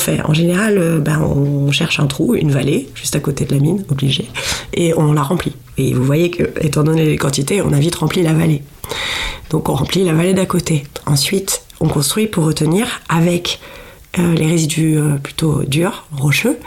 fait? En général, on cherche un trou, une vallée, juste à côté de la mine, obligé, et on la remplit. Et vous voyez que, étant donné les quantités, on a vite rempli la vallée. Donc on remplit la vallée d'à côté. Ensuite, on construit pour retenir, avec les résidus plutôt durs, rocheux,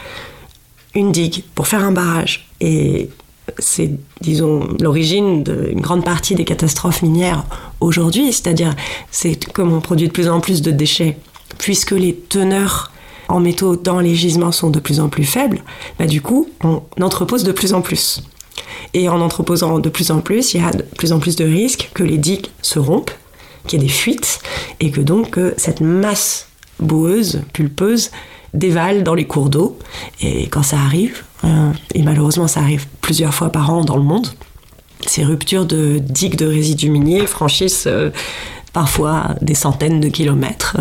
une digue pour faire un barrage. Et c'est, disons, l'origine d'une grande partie des catastrophes minières aujourd'hui, c'est-à-dire c'est comme on produit de plus en plus de déchets, puisque les teneurs en métaux dans les gisements sont de plus en plus faibles, du coup, on entrepose de plus en plus. Et en entreposant de plus en plus, il y a de plus en plus de risques que les digues se rompent, qu'il y ait des fuites, et que donc cette masse boueuse, pulpeuse, dévale dans les cours d'eau. Et quand ça arrive, et malheureusement ça arrive plusieurs fois par an dans le monde, ces ruptures de digues de résidus miniers franchissent parfois des centaines de kilomètres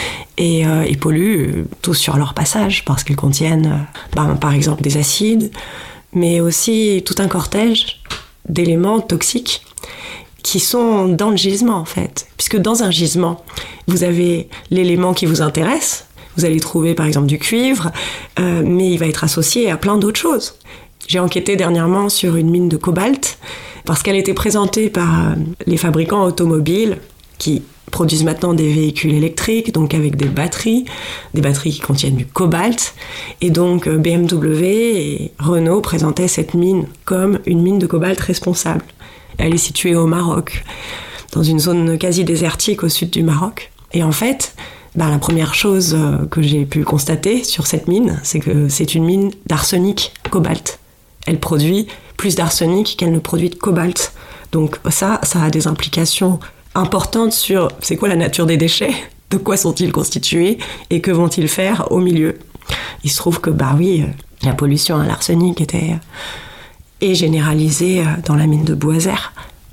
et polluent tout sur leur passage parce qu'ils contiennent par exemple des acides, mais aussi tout un cortège d'éléments toxiques qui sont dans le gisement en fait. Puisque dans un gisement, vous avez l'élément qui vous intéresse, vous allez trouver par exemple du cuivre, mais il va être associé à plein d'autres choses. J'ai enquêté dernièrement sur une mine de cobalt, parce qu'elle était présentée par les fabricants automobiles qui produisent maintenant des véhicules électriques, donc avec des batteries qui contiennent du cobalt. Et donc BMW et Renault présentaient cette mine comme une mine de cobalt responsable. Elle est située au Maroc, dans une zone quasi désertique au sud du Maroc. Et en fait, la première chose que j'ai pu constater sur cette mine, c'est que c'est une mine d'arsenic cobalt. Elle produit plus d'arsenic qu'elle ne produit de cobalt. Donc ça a des implications importantes sur c'est quoi la nature des déchets, de quoi sont-ils constitués et que vont-ils faire au milieu. Il se trouve que, la pollution à l'arsenic est généralisée dans la mine de Bouazer.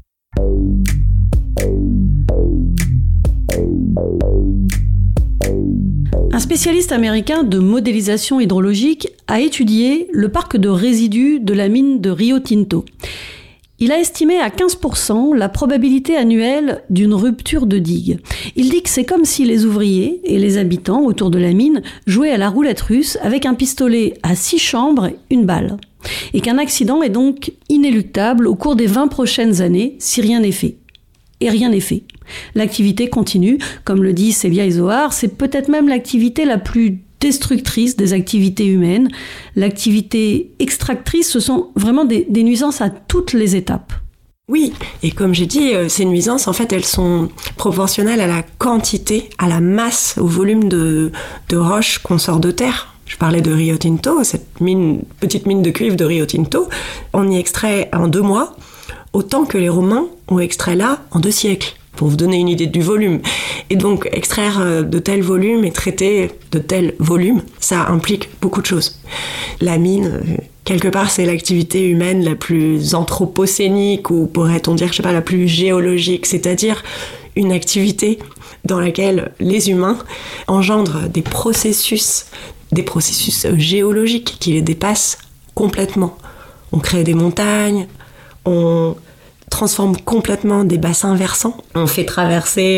Un spécialiste américain de modélisation hydrologique a étudié le parc de résidus de la mine de Rio Tinto. Il a estimé à 15% la probabilité annuelle d'une rupture de digue. Il dit que c'est comme si les ouvriers et les habitants autour de la mine jouaient à la roulette russe avec un pistolet à 6 chambres, une balle. Et qu'un accident est donc inéluctable au cours des 20 prochaines années si rien n'est fait. Et rien n'est fait. L'activité continue, comme le dit Célia Izoard, c'est peut-être même l'activité la plus destructrice des activités humaines. L'activité extractrice, ce sont vraiment des nuisances à toutes les étapes. Oui, et comme j'ai dit, ces nuisances, en fait, elles sont proportionnelles à la quantité, à la masse, au volume de roches qu'on sort de terre. Je parlais de Rio Tinto, cette petite mine de cuivre de Rio Tinto, on y extrait en 2 mois autant que les Romains ont extrait là en 2 siècles, pour vous donner une idée du volume. Et donc, extraire de tel volume et traiter de tel volume, ça implique beaucoup de choses. La mine, quelque part, c'est l'activité humaine la plus anthropocénique, ou pourrait-on dire, la plus géologique, c'est-à-dire une activité dans laquelle les humains engendrent des processus géologiques qui les dépassent complètement. On crée des montagnes, on transforme complètement des bassins versants, on fait traverser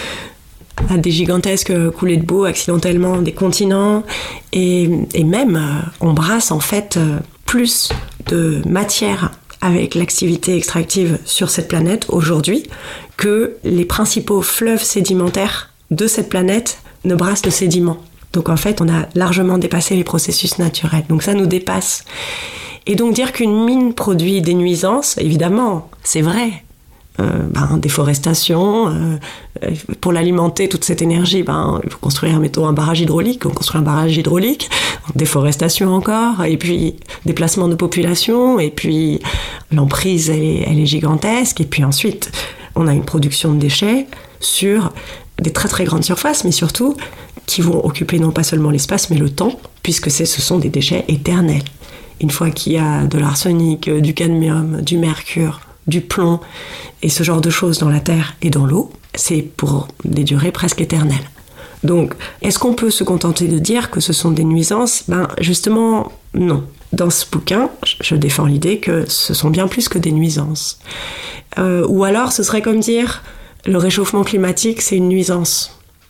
à des gigantesques coulées de boue accidentellement des continents, et même on brasse en fait plus de matière avec l'activité extractive sur cette planète aujourd'hui que les principaux fleuves sédimentaires de cette planète ne brassent de sédiments. Donc en fait, on a largement dépassé les processus naturels. Donc ça nous dépasse. Et donc dire qu'une mine produit des nuisances, évidemment, c'est vrai. Déforestation, pour l'alimenter, toute cette énergie, il faut construire, un barrage hydraulique. On construit un barrage hydraulique, déforestation encore, et puis déplacement de population, et puis l'emprise, elle est gigantesque, et puis ensuite, on a une production de déchets sur des très très grandes surfaces, mais surtout qui vont occuper non pas seulement l'espace, mais le temps, puisque ce sont des déchets éternels. Une fois qu'il y a de l'arsenic, du cadmium, du mercure, du plomb et ce genre de choses dans la terre et dans l'eau, c'est pour des durées presque éternelles. Donc, est-ce qu'on peut se contenter de dire que ce sont des nuisances ? Justement, non. Dans ce bouquin, je défends l'idée que ce sont bien plus que des nuisances. Ou alors, ce serait comme dire, le réchauffement climatique, c'est une nuisance.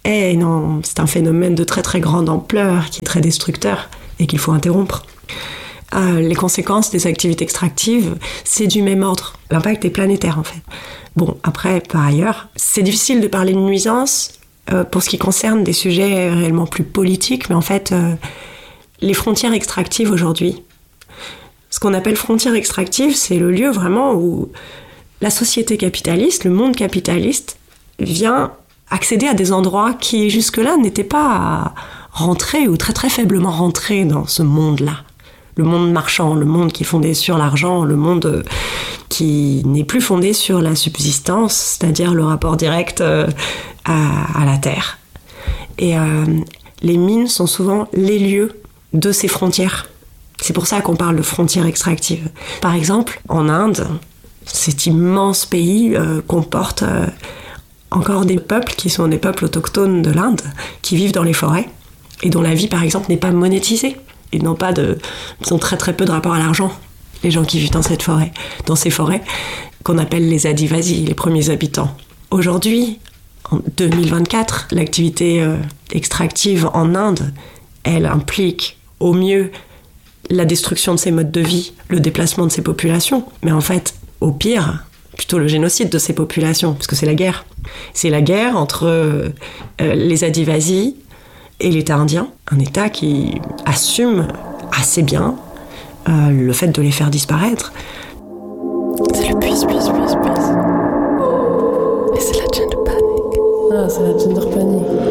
c'est un phénomène de très très grande ampleur qui est très destructeur et qu'il faut interrompre. Les conséquences des activités extractives, c'est du même ordre. L'impact est planétaire en fait. Bon, après, par ailleurs, c'est difficile de parler de nuisance pour ce qui concerne des sujets réellement plus politiques, mais en fait, les frontières extractives aujourd'hui, ce qu'on appelle frontières extractives, c'est le lieu vraiment où la société capitaliste, le monde capitaliste, vient accéder à des endroits qui jusque-là n'étaient pas rentrés ou très très faiblement rentrés dans ce monde-là. Le monde marchand, le monde qui est fondé sur l'argent, le monde qui n'est plus fondé sur la subsistance, c'est-à-dire le rapport direct à la terre. Et les mines sont souvent les lieux de ces frontières. C'est pour ça qu'on parle de frontières extractives. Par exemple, en Inde, cet immense pays comporte encore des peuples qui sont des peuples autochtones de l'Inde, qui vivent dans les forêts et dont la vie, par exemple, n'est pas monétisée. Ils ont très très peu de rapport à l'argent, les gens qui vivent dans ces forêts, qu'on appelle les Adivasis, les premiers habitants. Aujourd'hui, en 2024, l'activité extractive en Inde, elle implique au mieux la destruction de ces modes de vie, le déplacement de ces populations, mais en fait, au pire, plutôt le génocide de ces populations, parce que c'est la guerre. C'est la guerre entre les Adivasis et l'État indien, un État qui assume assez bien le fait de les faire disparaître. C'est le puis. Et c'est la gender panic. Ah, c'est la gender panic.